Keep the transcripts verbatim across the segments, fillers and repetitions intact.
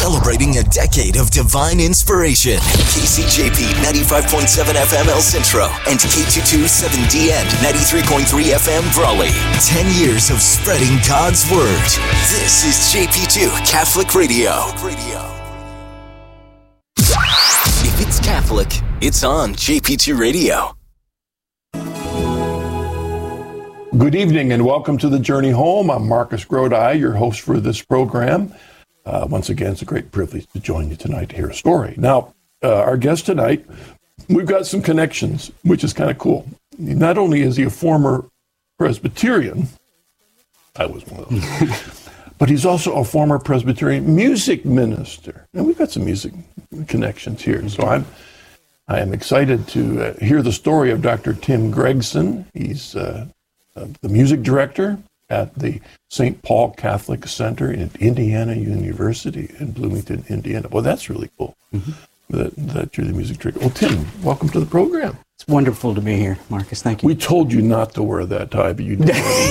celebrating a decade of divine inspiration. K C J P ninety-five point seven F M El Centro and K two twenty-seven D N ninety-three point three F M Brawley. Ten years of spreading God's Word. This is J P two Catholic Radio. If it's Catholic, it's on J P two Radio. Good evening and welcome to The Journey Home. I'm Marcus Grodi, your host for this program. Uh, once again, it's a great privilege to join you tonight to hear a story. Now, uh, our guest tonight, we've got some connections, which is kind of cool. Not only is he a former Presbyterian, I was one of those, but he's also a former Presbyterian music minister. And we've got some music connections here. So I'm I am excited to uh, hear the story of Doctor Tim Gregson. He's uh, uh, the music director at the Saint Paul Catholic Center at Indiana University in Bloomington, Indiana. Well, that's really cool mm-hmm. that, that you're the music director. Well, Tim, welcome to the program. It's wonderful to be here, Marcus. Thank you. We told you not to wear that tie, but you did.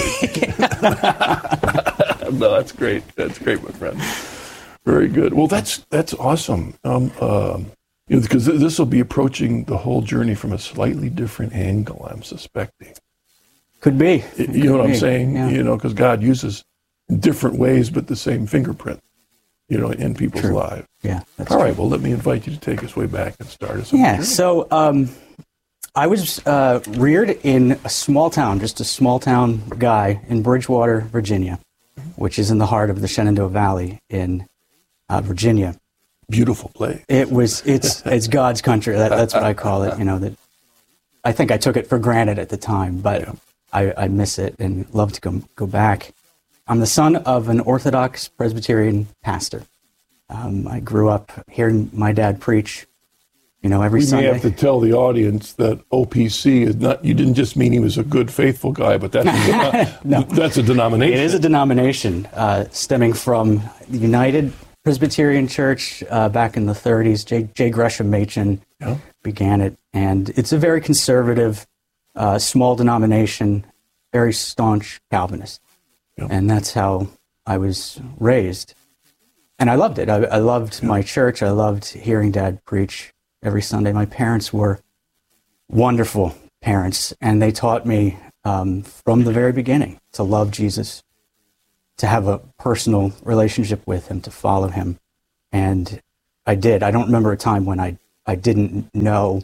No, that's great. That's great, my friend. Very good. Well, that's that's awesome. Um, uh, you know, because this will be approaching the whole journey from a slightly different angle, I'm suspecting. Could be. You Could know what be. I'm saying? Yeah. You know, because God uses different ways, but the same fingerprint, you know, in people's True. lives. Yeah. That's All true. right. Well, let me invite you to take us way back and start us. on Yeah. the journey. So um, I was uh, reared in a small town, just a small town guy in Bridgewater, Virginia, which is in the heart of the Shenandoah Valley in uh, Virginia. Beautiful place. It was. It's it's God's country. That, that's what I call it. You know that. I think I took it for granted at the time, but Yeah. I, I miss it and love to go go back. I'm the son of an Orthodox Presbyterian pastor. Um, I grew up hearing my dad preach, you know, every We Sunday. may have to tell the audience that O P C is not, you didn't just mean he was a good, faithful guy, but that's a, No. that's a denomination. It is a denomination uh, stemming from the United Presbyterian Church uh, back in the thirties. J. J. Gresham Machen Yeah. began it, and it's a very conservative, uh, small denomination, very staunch Calvinist. Yeah. And that's how I was raised. And I loved it. I, I loved my church. I loved hearing Dad preach every Sunday. My parents were wonderful parents, and they taught me um, from the very beginning to love Jesus, to have a personal relationship with him, to follow him. And I did. I don't remember a time when I, I didn't know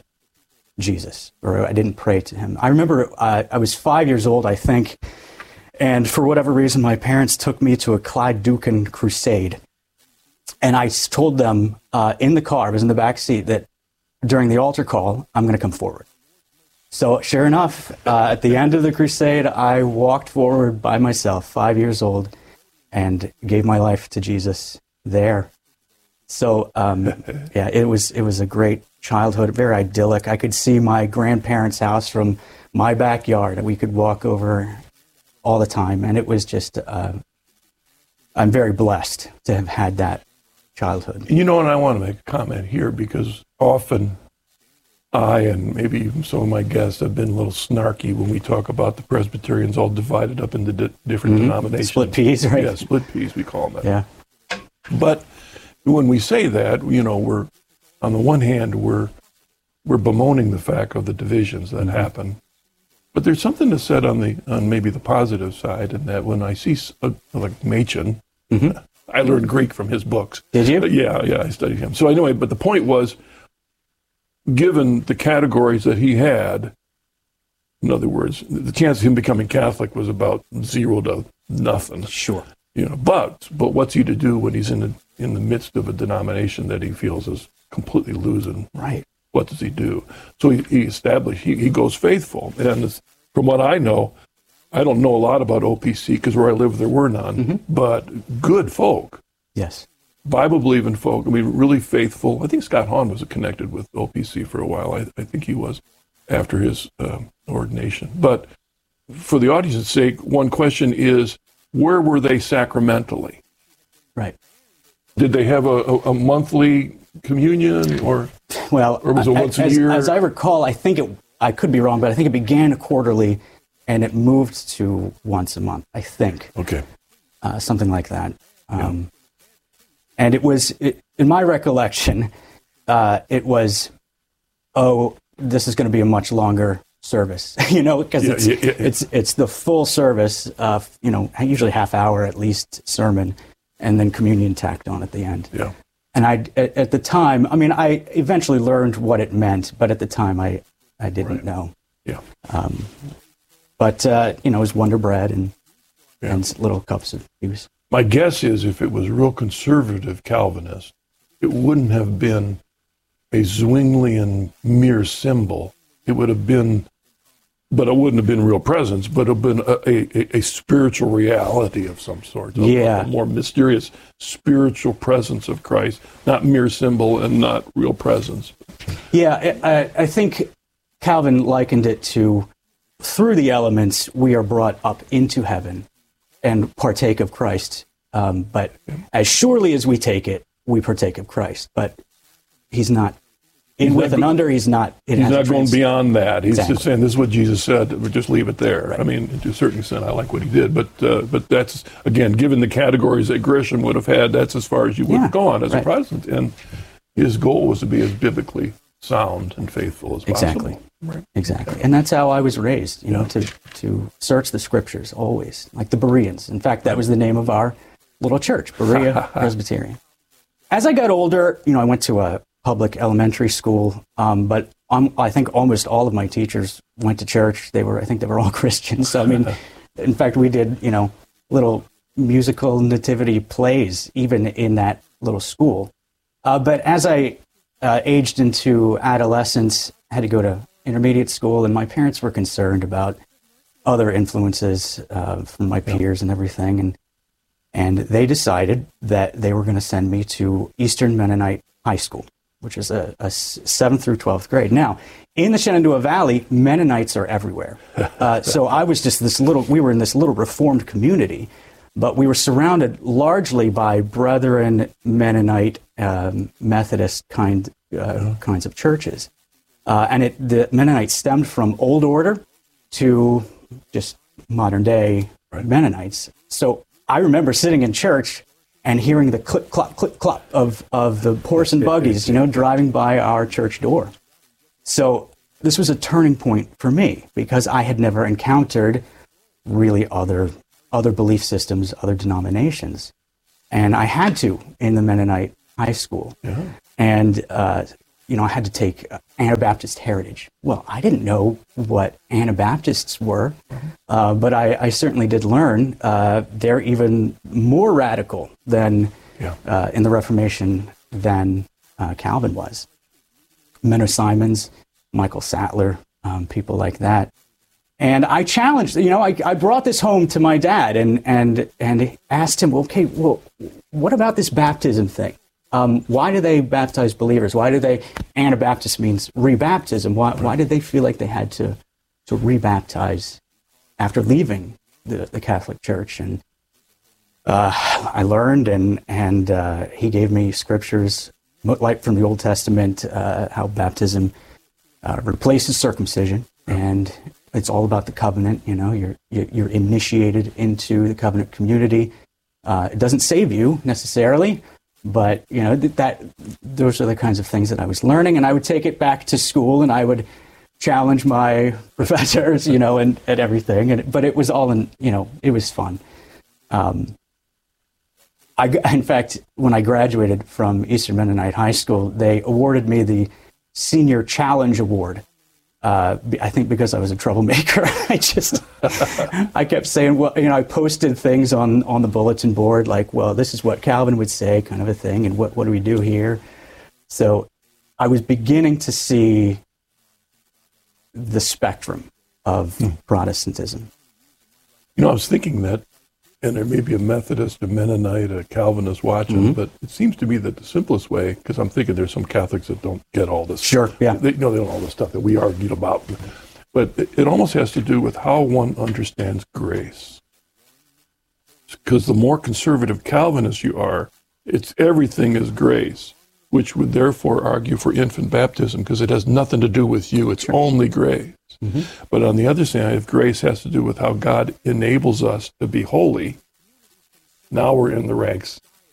Jesus or I didn't pray to him. I remember uh, I was five years old, I think, and for whatever reason, my parents took me to a Clyde Dukin crusade. And I told them uh, in the car, I was in the back seat, that during the altar call, I'm going to come forward. So sure enough, uh, at the end of the crusade, I walked forward by myself, five years old, and gave my life to Jesus there. So um, yeah, it was it was a great childhood, very idyllic. I could see my grandparents' house from my backyard, and we could walk over all the time. And it was just, uh, I'm very blessed to have had that childhood. You know, and I want to make a comment here because often I and maybe even some of my guests have been a little snarky when we talk about the Presbyterians all divided up into di- different Mm-hmm. denominations. Split peas, right? Yeah, split peas, we call them that. Yeah. But when we say that, you know, we're, on the one hand, we're we're bemoaning the fact of the divisions that Mm-hmm. happen. But there's something to said on the on maybe the positive side, in that when I see uh, like Machen, Mm-hmm. I learned Greek from his books. Did you? Uh, yeah, yeah, I studied him. So anyway, but the point was, given the categories that he had, in other words, the chance of him becoming Catholic was about zero to nothing. Sure. You know, but but what's he to do when he's in the in the midst of a denomination that he feels is completely losing? Right. What does he do? So he, he established, he, he goes faithful. And this, from what I know, I don't know a lot about O P C because where I live there were none, Mm-hmm. but good folk, Yes. Bible-believing folk. I mean, really faithful. I think Scott Hahn was connected with O P C for a while. I, I think he was after his um, ordination. But for the audience's sake, one question is, where were they sacramentally? Right. Did they have a, a, a monthly communion or? Well, Or was it once a as, year? as I recall, I think it, I could be wrong, but I think it began quarterly and it moved to once a month, I think. Okay. Uh, something like that. Um, And it was, it, in my recollection, uh, it was, oh, this is going to be a much longer service, you know, because Yeah, it's, yeah, yeah. it's it's the full service, uh, you know, usually half hour at least sermon, and then communion tacked on at the end. Yeah. And I, at, at the time, I mean, I eventually learned what it meant, but at the time, I, I didn't Right. know. Yeah. Um, but uh, you know, it was Wonder Bread and Yeah. and little cups of juice. My guess is if it was real conservative Calvinist, it wouldn't have been a Zwinglian mere symbol. It would have been, but it wouldn't have been real presence, but it would have been a, a, a spiritual reality of some sort. A, Yeah. a more mysterious spiritual presence of Christ, not mere symbol and not real presence. Yeah, I, I- I think Calvin likened it to, through the elements, we are brought up into heaven and partake of Christ. Um, but as surely as we take it, we partake of Christ. But he's not in He's with not and go- under. He's not. It He's hasn't not going trans- beyond that. He's Exactly. just saying, this is what Jesus said. We'll just leave it there. Right. I mean, to a certain extent, I like what he did. But uh, but that's, again, given the categories that Grisham would have had, that's as far as you would Yeah, have gone as a right. Protestant. And his goal was to be as biblically sound and faithful as possible. Exactly. Right. Exactly. And that's how I was raised, you know, to, to search the scriptures always, like the Bereans. In fact, that was the name of our little church, Berea Presbyterian. As I got older, you know, I went to a public elementary school, um, but um, I think almost all of my teachers went to church. They were, I think they were all Christians. So, I mean, in fact, we did, you know, little musical nativity plays even in that little school. Uh, but as I uh, aged into adolescence, I had to go to intermediate school, and my parents were concerned about other influences uh, from my peers and everything, and and they decided that they were going to send me to Eastern Mennonite High School, which is a, a s- seventh through twelfth grade. Now, in the Shenandoah Valley, Mennonites are everywhere. Uh, so I was just this little, we were in this little Reformed community, but we were surrounded largely by Brethren, Mennonite, um, Methodist kind uh, kinds of churches. Uh, and it, the Mennonites stemmed from Old Order to just modern day Right. Mennonites. So I remember sitting in church and hearing the clip, clop, clip, clop of, of the horse and buggies, you know, driving by our church door. So this was a turning point for me because I had never encountered really other other belief systems, other denominations. And I had to in the Mennonite high school. Yeah. And, uh, you know, I had to take uh, Anabaptist heritage. Well, I didn't know what Anabaptists were, uh, but I, I certainly did learn uh, they're even more radical than Yeah. uh, in the Reformation than uh, Calvin was. Menno Simons, Michael Sattler, um, people like that. And I challenged, you know, I, I brought this home to my dad and and and asked him, okay, well, what about this baptism thing? Um, why do they baptize believers? Why do they, Anabaptist means rebaptism. Why, why did they feel like they had to, to rebaptize after leaving the, the Catholic Church? And uh, I learned, and, and uh, he gave me scriptures, like from the Old Testament, uh, how baptism uh, replaces circumcision. And it's all about the covenant. You know, you're, you're initiated into the covenant community. Uh, it doesn't save you necessarily, but, you know, that, that those are the kinds of things that I was learning, and I would take it back to school and I would challenge my professors, you know, and, and everything. And, but it was all in, you know, it was fun. Um, I, in fact, when I graduated from Eastern Mennonite High School, they awarded me the Senior Challenge Award. Uh, I think because I was a troublemaker, I just, I kept saying, well, you know, I posted things on, on the bulletin board, like, well, this is what Calvin would say, kind of a thing, and what, what do we do here? So I was beginning to see the spectrum of Hmm. Protestantism. You know, I was thinking that, and there may be a Methodist, a Mennonite, a Calvinist watching, but it seems to me that the simplest way, because I'm thinking there's some Catholics that don't get all this. Sure, yeah. They, you know, they don't know all the stuff that we argued about. But it, it almost has to do with how one understands grace. Because the more conservative Calvinist you are, it's everything is grace, which would therefore argue for infant baptism because it has nothing to do with you. It's only grace. Mm-hmm. But on the other side, if grace has to do with how God enables us to be holy, now we're in the ranks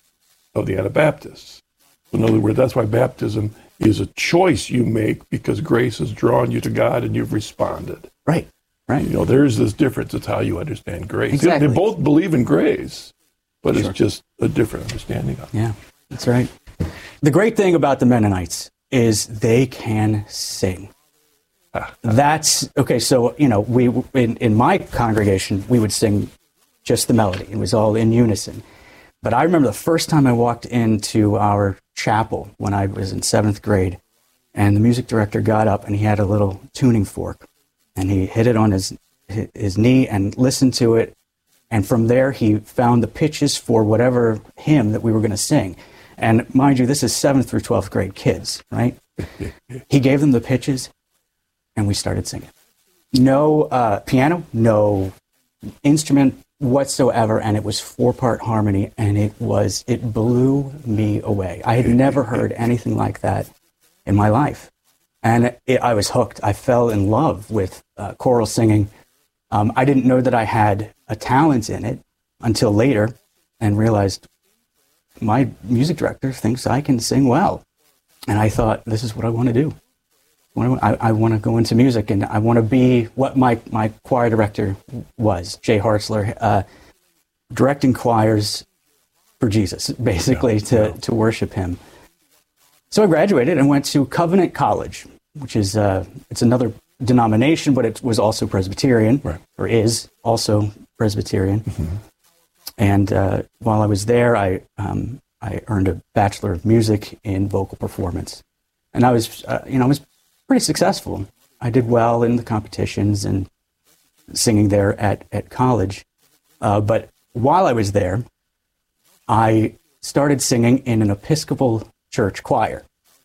of the Anabaptists. In other words, that's why baptism is a choice you make because grace has drawn you to God and you've responded. Right, right. You know, there's this difference. It's how you understand grace. Exactly. They, they both believe in grace, but Sure. it's just a different understanding of it. Yeah, that's right. The great thing about the Mennonites is they can sing. Ah. That's, okay, so, you know, we in, in my congregation, we would sing just the melody. It was all in unison. But I remember the first time I walked into our chapel when I was in seventh grade, and the music director got up and he had a little tuning fork, and he hit it on his his knee and listened to it. And from there, he found the pitches for whatever hymn that we were going to sing. And mind you, this is seventh through twelfth grade kids, right? He gave them the pitches, and we started singing. No uh, piano, no instrument whatsoever, and it was four-part harmony, and it was, it blew me away. I had never heard anything like that in my life. And it, I was hooked. I fell in love with uh, choral singing. Um, I didn't know that I had a talent in it until later, and realized my music director thinks I can sing well. And I thought, this is what I want to do. I, I want to go into music, and I want to be what my, my choir director was, Jay Hartzler, uh, directing choirs for Jesus, basically, yeah, to, yeah. to worship him. So I graduated and went to Covenant College, which is uh, it's another denomination, but it was also Presbyterian, right. or is also Presbyterian. Mm-hmm. And uh, while I was there, I um, I earned a Bachelor of Music in vocal performance, and I was uh, you know I was pretty successful. I did well in the competitions and singing there at at college. Uh, but while I was there, I started singing in an Episcopal church choir,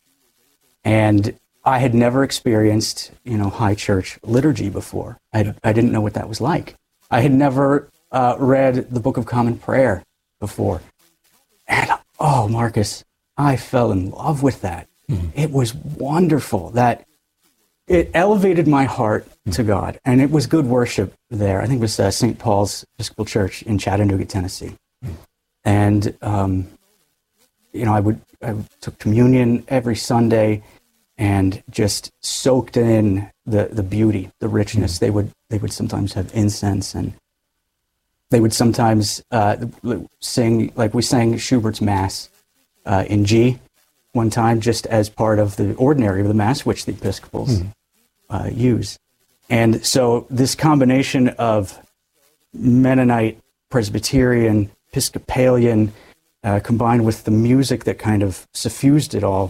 and I had never experienced, you know, high church liturgy before. I, I didn't know what that was like. I had never uh, read the Book of Common Prayer before. And, oh, Marcus, I fell in love with that. Mm-hmm. It was wonderful. That it elevated my heart mm-hmm. to God. And it was good worship there. I think it was uh, Saint Paul's Episcopal Church in Chattanooga, Tennessee. Mm-hmm. And, um, you know, I would I took communion every Sunday, and just soaked in the, the beauty, the richness. Mm-hmm. They would they would sometimes have incense, and they would sometimes uh, sing, like we sang Schubert's Mass uh, in G one time, just as part of the ordinary of the Mass, which the Episcopals mm-hmm. uh, use. And so this combination of Mennonite, Presbyterian, Episcopalian, uh, combined with the music that kind of suffused it all,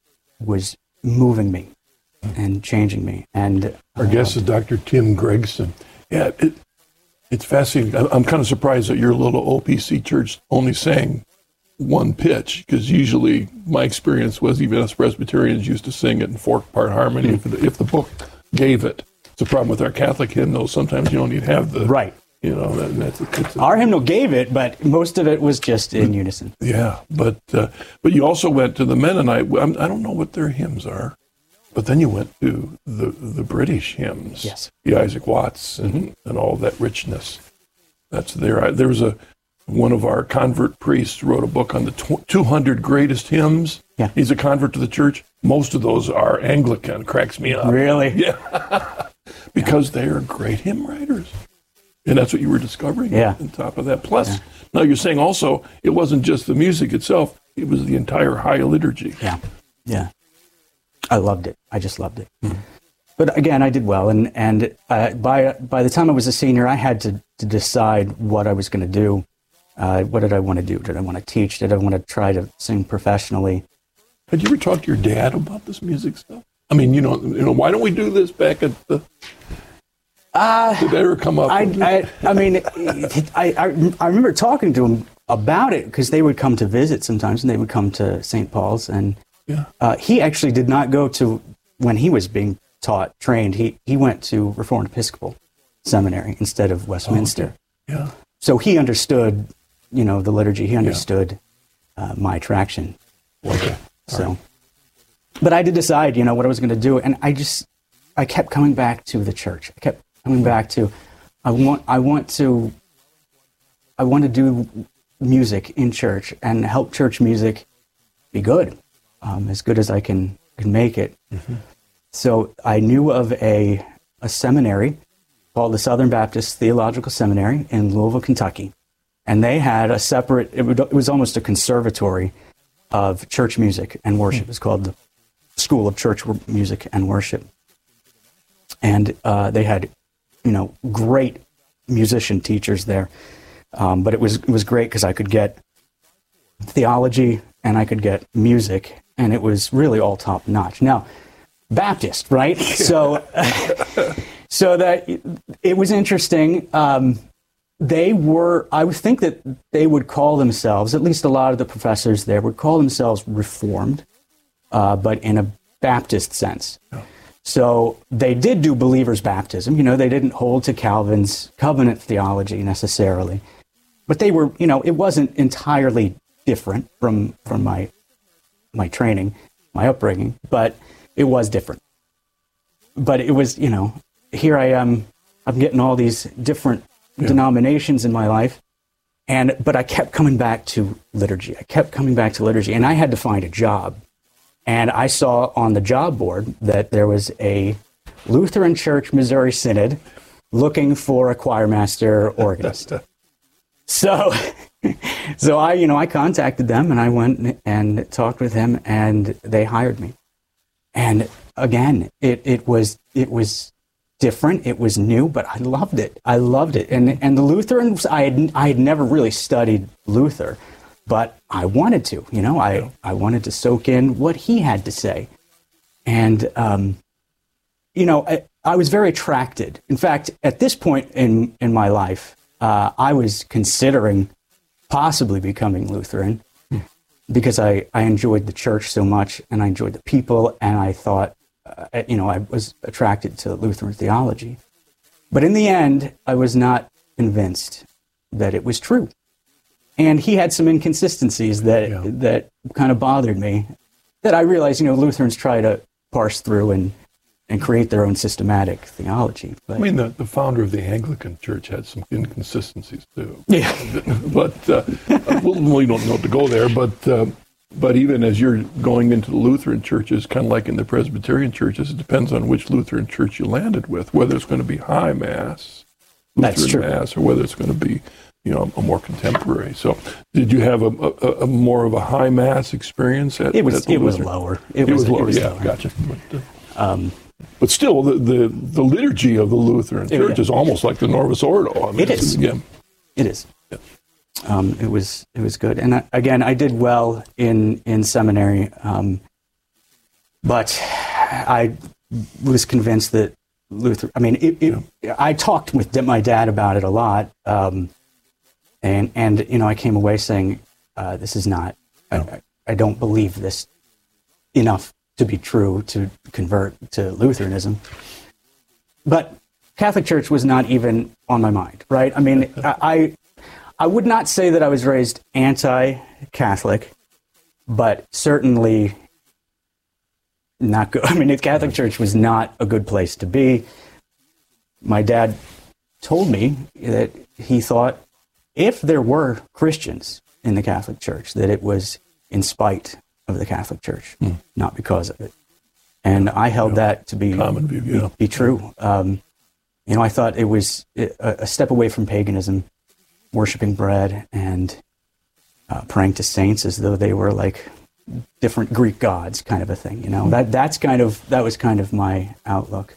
was moving me and changing me. And our uh, guest is Doctor Tim Gregson. Yeah, it, it's fascinating. I'm kind of surprised that your little O P C church only sang one pitch, because usually my experience was even us Presbyterians used to sing it in four-part harmony mm-hmm. if, the, if the book gave it. It's a problem with our Catholic hymnals. Sometimes you don't even have the... Right. You know, that, that's a, it's a, our hymnal gave it, but most of it was just in unison. Yeah, but uh, but you also went to the Mennonite. I'm, I don't know what their hymns are, but then you went to the the British hymns. Yes, the Isaac Watts and, mm-hmm. and all that richness. That's there. I, there was a one of our convert priests wrote a book on the tw- two hundred greatest hymns. Yeah, he's a convert to the church. Most of those are Anglican. Cracks me up. Really? Yeah, because yeah. they are great hymn writers. And that's what you were discovering yeah. on top of that. Plus, yeah. now you're saying also it wasn't just the music itself, it was the entire high liturgy. Yeah, yeah. I loved it. I just loved it. Mm-hmm. But again, I did well. And, and uh, by by the time I was a senior, I had to, to decide what I was going to do. Uh, what did I want to do? Did I want to teach? Did I want to try to sing professionally? Had you ever talked to your dad about this music stuff? I mean, you know, you know, why don't we do this back at the... Uh, Did they ever come up? I, I, I mean, I, I, I remember talking to him about it, because they would come to visit sometimes, and they would come to Saint Paul's, and yeah. uh, he actually did not go to, when he was being taught, trained, he, he went to Reformed Episcopal Seminary instead of Westminster. Oh, okay. Yeah. So he understood, you know, the liturgy. He understood yeah. uh, my attraction. Okay. So, right. But I did decide, you know, what I was going to do, and I just, I kept coming back to the church. I kept coming back to, I want, I want to, I want to do music in church and help church music be good, um, as good as I can, can make it. Mm-hmm. So I knew of a, a seminary called the Southern Baptist Theological Seminary in Louisville, Kentucky. And they had a separate, it, would, it was almost a conservatory of church music and worship. Mm-hmm. It's called the School of Church Music and Worship. And uh, they had, you know, great musician teachers there. Um, but it was it was great because I could get theology and I could get music, and it was really all top notch. Now, Baptist, right? so, so that it was interesting. Um, they were, I would think that they would call themselves, at least a lot of the professors there would call themselves Reformed, uh, but in a Baptist sense. Oh. So they did do believer's baptism. You know, they didn't hold to Calvin's covenant theology necessarily. But they were, you know, it wasn't entirely different from from my my training, my upbringing, but it was different. But it was, you know, here I am, I'm getting all these different yeah. denominations in my life, and but I kept coming back to liturgy. I kept coming back to liturgy, and I had to find a job. And I saw on the job board that there was a Lutheran Church Missouri Synod looking for a choir master organist. So, so I, you know, I contacted them and I went and talked with him, and they hired me. And again, it, it was it was different, it was new, but I loved it. I loved it. And and the Lutherans, I had I had never really studied Luther, but I wanted to. You know, I I wanted to soak in what he had to say, and um, you know, I, I was very attracted. In fact, at this point in in my life, Uh, I was considering possibly becoming Lutheran hmm. because I, I enjoyed the church so much, and I enjoyed the people, and I thought, uh, you know, I was attracted to Lutheran theology. But in the end, I was not convinced that it was true. And he had some inconsistencies that yeah. that kind of bothered me, that I realized, you know, Lutherans try to parse through and and create their own systematic theology. But, I mean, the, the founder of the Anglican Church had some inconsistencies, too. Yeah. but, uh, well, we don't know to go there, but uh, but even as you're going into the Lutheran churches, kind of like in the Presbyterian churches, it depends on which Lutheran church you landed with, whether it's going to be high Mass, Lutheran That's true. Mass, or whether it's going to be, you know, a more contemporary. So did you have a, a, a more of a high Mass experience? At, it was, at the it was Lutheran? lower. It, it was, was lower, it was yeah, lower. Gotcha. But, uh, um, But still, the, the, the liturgy of the Lutheran Church yeah. is almost like the Novus Ordo. I mean, it is. Again, it is. Yeah. Um, it was. It was good. And I, again, I did well in in seminary, um, but I was convinced that Luther. I mean, it, it, yeah. I talked with my dad about it a lot, um, and and you know, I came away saying, uh, "This is not. No. I, I don't believe this enough to be true to convert to Lutheranism." But Catholic Church was not even on my mind, right? I mean, I I would not say that I was raised anti-Catholic, but certainly not good. I mean, the Catholic Church was not a good place to be. My dad told me that he thought if there were Christians in the Catholic Church, that it was in spite of the Catholic Church, hmm. not because of it. And I held yeah. that to be common view, yeah. be, be true. Um, you know, I thought it was a, a step away from paganism, worshiping bread and uh, praying to saints as though they were like different Greek gods, kind of a thing. You know, hmm. that that's kind of that was kind of my outlook.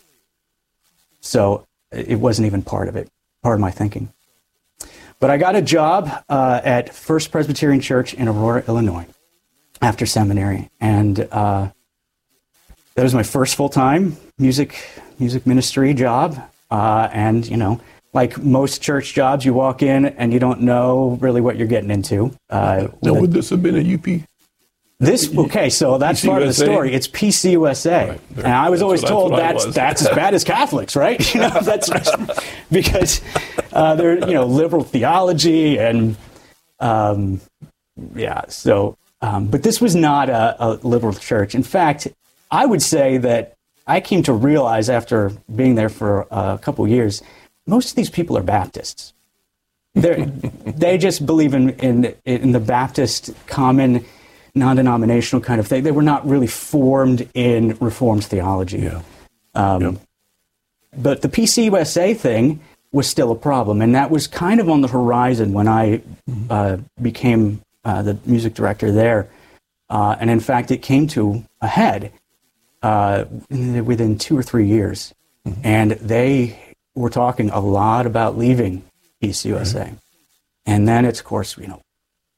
So it wasn't even part of it, part of my thinking. But I got a job uh, at First Presbyterian Church in Aurora, Illinois, after seminary, and uh, that was my first full-time music music ministry job. Uh, and you know, like most church jobs, you walk in and you don't know really what you're getting into. Uh, now, would this have been a U P? This okay, so that's P C U S A? part of the story. It's P C U S A, right, and I was always that's told what, that's that's, that's as bad as Catholics, right? You know, that's because uh, they're you know liberal theology and um, yeah, so. Um, but this was not a, a liberal church. In fact, I would say that I came to realize after being there for a couple of years, most of these people are Baptists. They they just believe in, in in the Baptist common non-denominational kind of thing. They were not really formed in Reformed theology. Yeah. Um, yep. But the P C U S A thing was still a problem, and that was kind of on the horizon when I uh, became uh, the music director there. Uh, and in fact, it came to a head uh, within two or three years. Mm-hmm. And they were talking a lot about leaving P C U S A. Right. And then it's, of course, you know,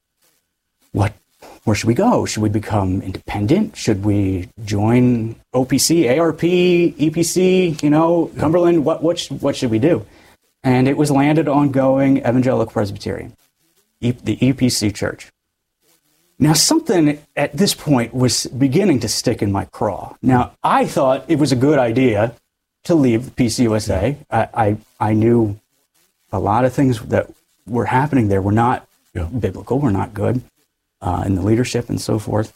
what, where should we go? Should we become independent? Should we join O P C, A R P, E P C, you know, yeah. Cumberland? What, what, sh- what should we do? And it was landed on going Evangelical Presbyterian, e- the E P C church. Now, something at this point was beginning to stick in my craw. Now, I thought it was a good idea to leave P C U S A. I, I, I knew a lot of things that were happening there were not yeah. biblical, were not good uh, in the leadership and so forth.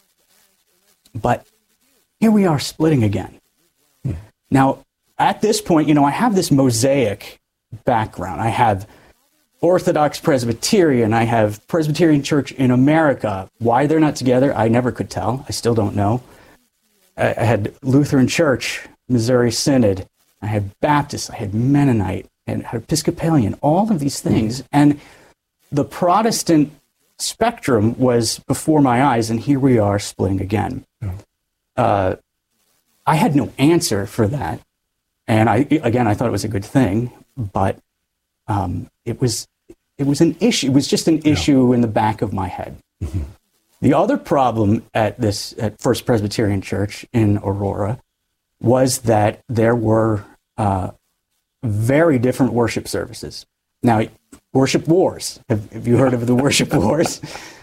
But here we are splitting again. Hmm. Now, at this point, you know, I have this mosaic background. I have Orthodox Presbyterian. I have Presbyterian Church in America. Why they're not together, I never could tell. I still don't know. I, I had Lutheran Church, Missouri Synod. I had Baptist. I had Mennonite. And had Episcopalian. All of these things. And the Protestant spectrum was before my eyes, and here we are splitting again. Yeah. Uh, I had no answer for that. And I, again, I thought it was a good thing, but um, it was it was an issue. It was just an yeah. issue in the back of my head. Mm-hmm. The other problem at this at First Presbyterian Church in Aurora was that there were uh, very different worship services. Now, worship wars. Have, have you heard of the worship wars?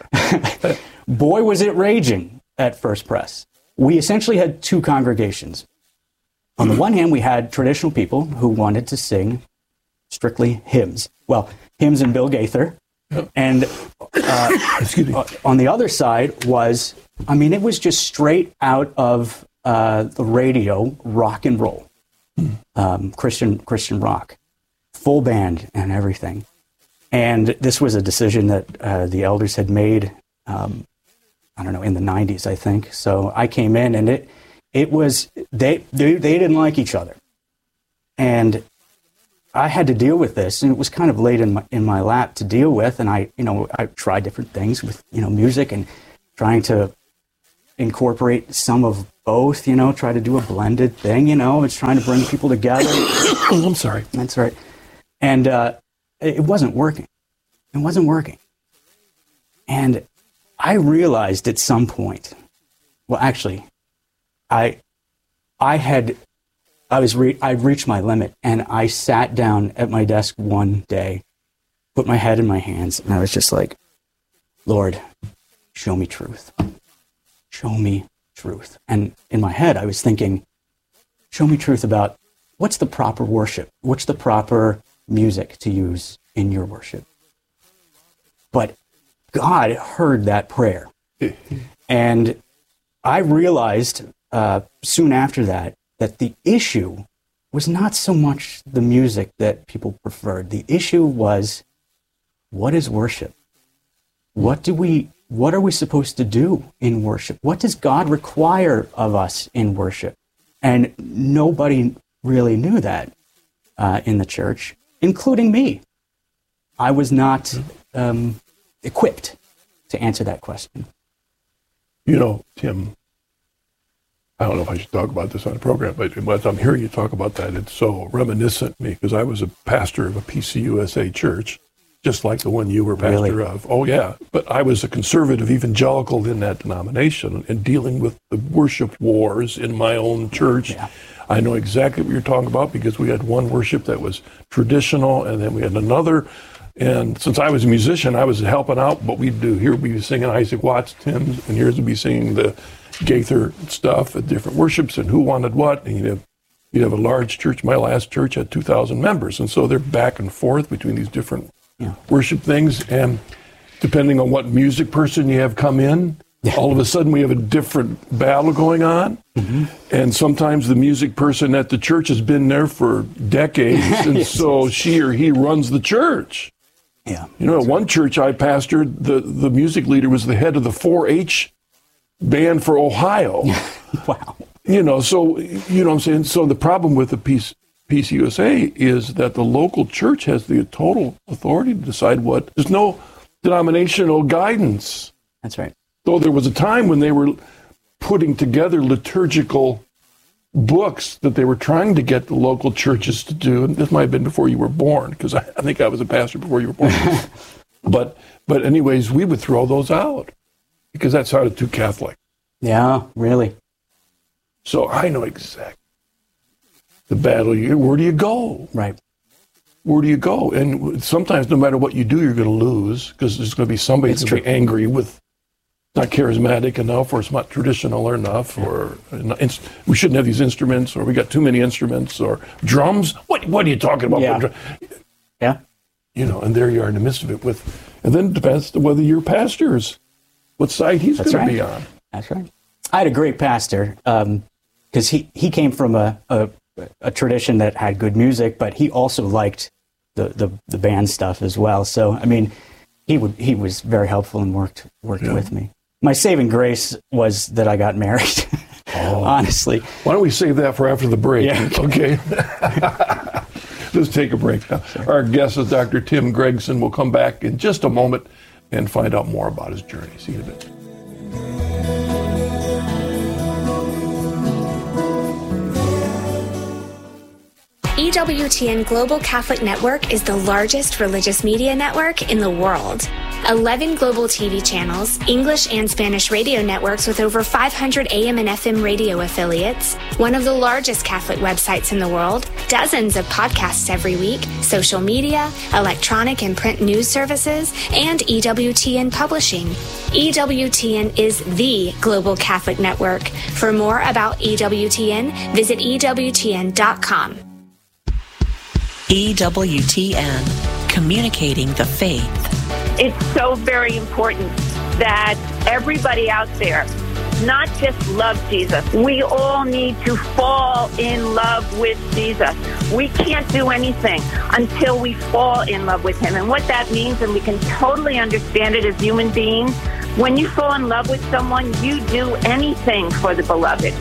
Boy, was it raging at First Pres. We essentially had two congregations. On the one hand, we had traditional people who wanted to sing strictly hymns. Well, hymns and Bill Gaither. And uh, Excuse me. Uh, on the other side was, I mean, it was just straight out of uh, the radio, rock and roll, um, Christian Christian rock, full band and everything. And this was a decision that uh, the elders had made, um, I don't know, in the nineties, I think. So I came in, and it it was, they they, they didn't like each other. And I had to deal with this, and it was kind of laid in my in my lap to deal with. And I, you know, I tried different things with, you know, music and trying to incorporate some of both, you know, try to do a blended thing, you know, it's trying to bring people together. I'm sorry. That's right. And uh, it wasn't working. It wasn't working. And I realized at some point, well, actually, I, I had, I was, re- I reached my limit, and I sat down at my desk one day, put my head in my hands, and I was just like, Lord, show me truth. Show me truth. And in my head, I was thinking, show me truth about what's the proper worship? What's the proper music to use in your worship? But God heard that prayer. And I realized uh, soon after that, that the issue was not so much the music that people preferred. The issue was, what is worship? What do we, what are we supposed to do in worship? What does God require of us in worship? And nobody really knew that uh, in the church, including me. I was not um, equipped to answer that question. You know, Tim, I don't know if I should talk about this on the program, but as I'm hearing you talk about that, it's so reminiscent to me, because I was a pastor of a P C U S A church, just like the one you were pastor really? of. Oh, yeah. But I was a conservative evangelical in that denomination, and dealing with the worship wars in my own church. Yeah. I know exactly what you're talking about, because we had one worship that was traditional, and then we had another. And since I was a musician, I was helping out what we'd do. Here we'd be singing Isaac Watts hymns, and here's we'd be singing the Gaither stuff at different worships, and who wanted what. And you'd have, you'd have a large church. My last church had two thousand members, and so they're back and forth between these different yeah. worship things. And depending on what music person you have come in, yeah. all of a sudden we have a different battle going on. Mm-hmm. And sometimes the music person at the church has been there for decades, and yes. so she or he runs the church. Yeah. You know, at one church I pastored, the, the music leader was the head of the four H band for Ohio. Wow. You know, so, you know what I'm saying? So the problem with the Peace, Peace U S A is that the local church has the total authority to decide what. There's no denominational guidance. That's right. Though there was a time when they were putting together liturgical books that they were trying to get the local churches to do, and this might have been before you were born, because I, I think I was a pastor before you were born. but, but anyways, we would throw those out because that sounded too Catholic. Yeah, really. So I know exactly the battle. You, where do you go? Right. Where do you go? And sometimes, no matter what you do, you're going to lose because there's going to be somebody that's going to be angry with not charismatic enough, or it's not traditional enough, yeah. or uh, we shouldn't have these instruments, or we got too many instruments, or drums. What What are you talking about? Yeah. yeah. You know, and there you are in the midst of it with, and then it depends on whether your pastor's, what side he's going right. to be on. That's right. I had a great pastor because um, he, he came from a, a a tradition that had good music, but he also liked the, the, the band stuff as well. So, I mean, he would he was very helpful and worked worked yeah. with me. My saving grace was that I got married, oh. honestly. Why don't we save that for after the break? Yeah. Okay. Let's take a break now. Sure. Our guest is Doctor Tim Gregson. We'll come back in just a moment and find out more about his journey. See you in a bit. E W T N Global Catholic Network is the largest religious media network in the world. eleven global T V channels, English and Spanish radio networks with over five hundred A M and F M radio affiliates, one of the largest Catholic websites in the world, dozens of podcasts every week, social media, electronic and print news services, and E W T N Publishing. E W T N is the Global Catholic Network. For more about E W T N, visit E W T N dot com. E W T N, communicating the faith. It's so very important that everybody out there not just love Jesus. We all need to fall in love with Jesus. We can't do anything until we fall in love with him. And what that means, and we can totally understand it as human beings, when you fall in love with someone, you do anything for the beloved.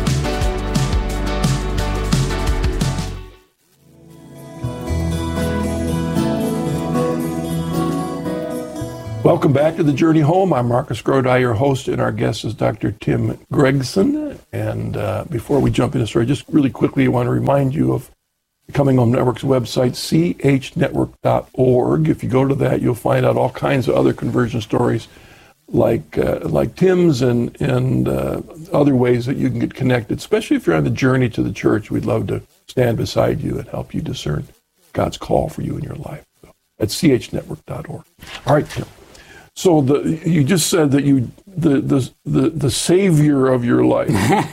Welcome back to The Journey Home. I'm Marcus Grodi, your host, and our guest is Doctor Tim Gregson. And uh, before we jump into the story, just really quickly, I want to remind you of the Coming Home Network's website, c h network dot org. If you go to that, you'll find out all kinds of other conversion stories like uh, like Tim's and, and uh, other ways that you can get connected, especially if you're on the journey to the church. We'd love to stand beside you and help you discern God's call for you in your life. So, at c h network dot org. All right, Tim. So the you just said that you the the the, the savior of your life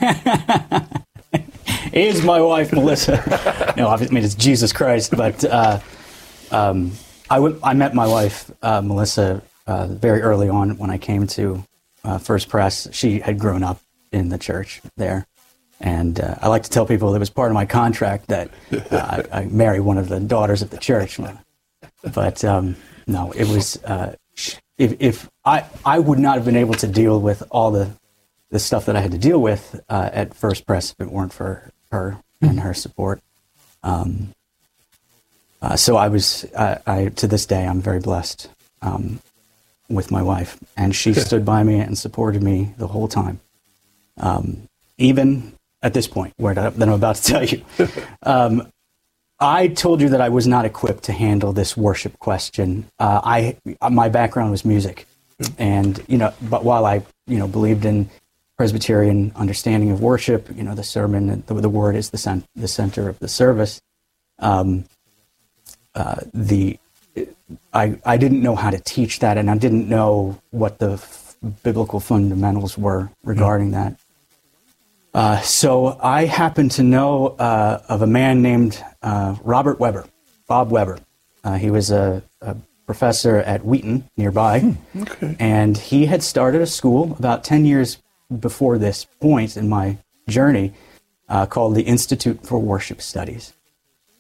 is my wife Melissa. No, I mean it's Jesus Christ. But uh, um, I, w- I met my wife uh, Melissa uh, very early on when I came to uh, First Press. She had grown up in the church there, and uh, I like to tell people it was part of my contract that uh, I, I marry one of the daughters of the church. But um, no, it was. Uh, If, if I, I would not have been able to deal with all the, the stuff that I had to deal with uh, at First Press if it weren't for her and her support. Um, uh, so I was, uh, I to this day, I'm very blessed um, with my wife, and she stood by me and supported me the whole time, um, even at this point where that I'm about to tell you. Um, I told you that I was not equipped to handle this worship question. Uh, I my background was music, and you know, but while I you know believed in Presbyterian understanding of worship, you know, the sermon, the, the word is the cent- the center of the service. Um, uh, the I I didn't know how to teach that, and I didn't know what the f- biblical fundamentals were regarding mm-hmm. that. Uh, so I happen to know uh, of a man named uh, Robert Weber, Bob Weber. Uh, he was a, a professor at Wheaton nearby, hmm, okay. and he had started a school about ten years before this point in my journey uh, called the Institute for Worship Studies.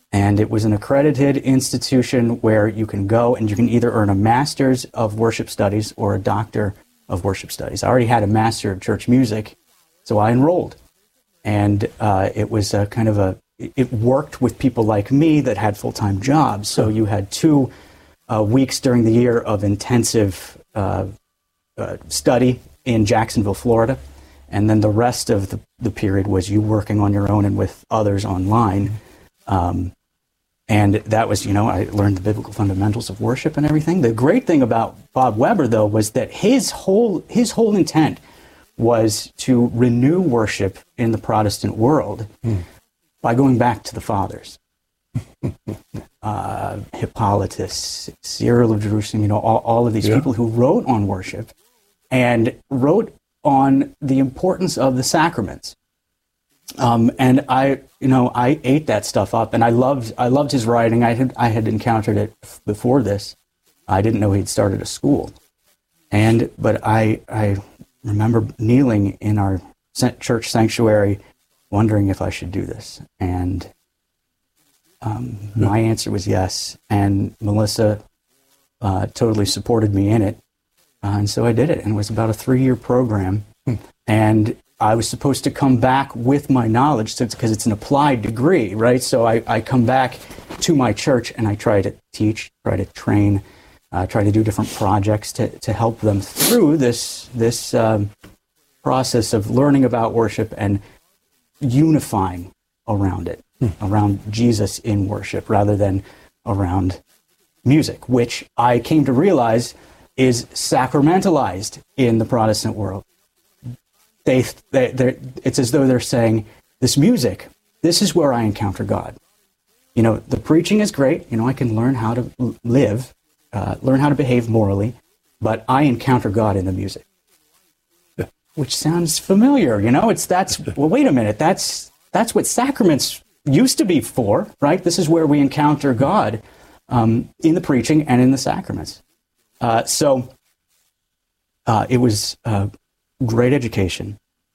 And it was an accredited institution where you can go and you can either earn a master's of worship studies or a doctor of worship studies. I already had a master of church music, so I enrolled. And uh, it was a kind of a, it worked with people like me that had full-time jobs. So you had two uh, weeks during the year of intensive uh, uh, study in Jacksonville, Florida. And then the rest of the, the period was you working on your own and with others online. Um, and that was, you know, I learned the biblical fundamentals of worship and everything. The great thing about Bob Weber, though, was that his whole his whole intent was to renew worship in the Protestant world mm. by going back to the fathers. uh, Hippolytus, Cyril of Jerusalem, you know, all, all of these yeah. people who wrote on worship and wrote on the importance of the sacraments. Um, and I, you know, I ate that stuff up, and I loved, I loved his writing. I had, I had encountered it before this. I didn't know he'd started a school, and but I, I remember kneeling in our church sanctuary, wondering if I should do this, and um, yeah. my answer was yes. And Melissa uh, totally supported me in it, uh, and so I did it. And it was about a three-year program, hmm. and I was supposed to come back with my knowledge because it's an applied degree, right? So I, I come back to my church and I try to teach, try to train, uh, try to do different projects to, to help them through this this um, process of learning about worship and unifying around it, hmm. around Jesus in worship rather than around music, which I came to realize is sacramentalized in the Protestant world. They, they, it's as though they're saying, this music, this is where I encounter God. You know, the preaching is great. You know, I can learn how to live, uh, learn how to behave morally, but I encounter God in the music. Which sounds familiar, you know, it's, that's, well, wait a minute, that's, that's what sacraments used to be for, right? This is where we encounter God um, in the preaching and in the sacraments. Uh, so uh, it was... Uh, great education.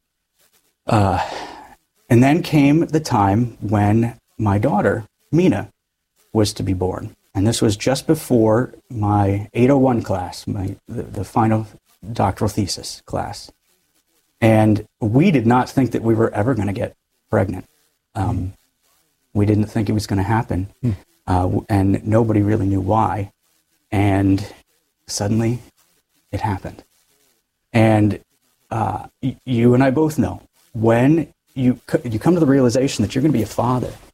Uh, and then came the time when my daughter, Mina, was to be born. And this was just before my eight oh one class, my the, the final doctoral thesis class. And we did not think that we were ever going to get pregnant. Um, we didn't think it was going to happen. Mm. Uh, and nobody really knew why. And suddenly it happened. And Uh, you and I both know when you you come to the realization that you're going to be a father,